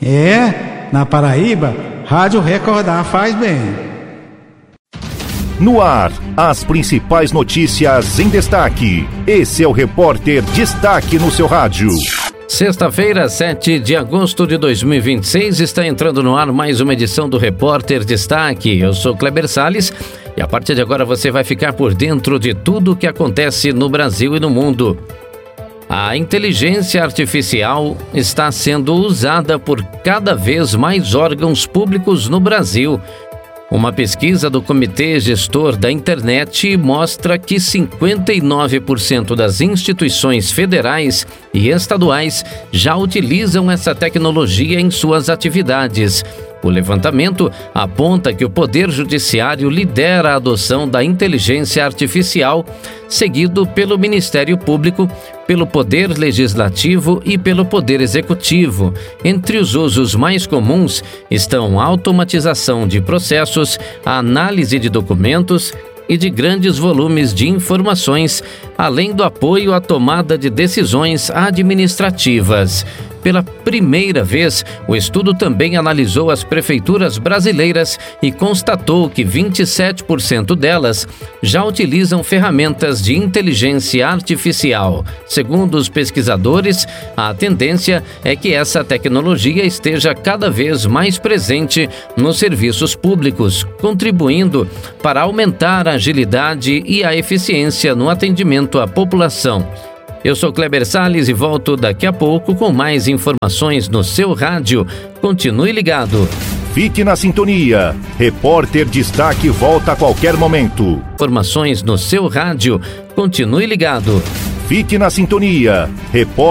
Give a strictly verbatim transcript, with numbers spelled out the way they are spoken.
É, na Paraíba, Rádio Recordar faz bem. No ar, as principais notícias em destaque. Esse é o Repórter Destaque no seu rádio. Sexta-feira, sete de agosto de dois mil e vinte e seis, está entrando no ar mais uma edição do Repórter Destaque. Eu sou Kleber Salles e a partir de agora você vai ficar por dentro de tudo o que acontece no Brasil e no mundo. A inteligência artificial está sendo usada por cada vez mais órgãos públicos no Brasil. Uma pesquisa do Comitê Gestor da Internet mostra que cinquenta e nove por cento das instituições federais e estaduais já utilizam essa tecnologia em suas atividades. O levantamento aponta que o Poder Judiciário lidera a adoção da inteligência artificial, seguido pelo Ministério Público, pelo Poder Legislativo e pelo Poder Executivo. Entre os usos mais comuns estão a automatização de processos, a análise de documentos e de grandes volumes de informações, além do apoio à tomada de decisões administrativas. Pela primeira vez, o estudo também analisou as prefeituras brasileiras e constatou que vinte e sete por cento delas já utilizam ferramentas de inteligência artificial. Segundo os pesquisadores, a tendência é que essa tecnologia esteja cada vez mais presente nos serviços públicos, contribuindo para aumentar a agilidade e a eficiência no atendimento à população. Eu sou Kleber Salles e volto daqui a pouco com mais informações no seu rádio. Continue ligado. Fique na sintonia. Repórter Destaque volta a qualquer momento. Informações no seu rádio. Continue ligado. Fique na sintonia. Repórter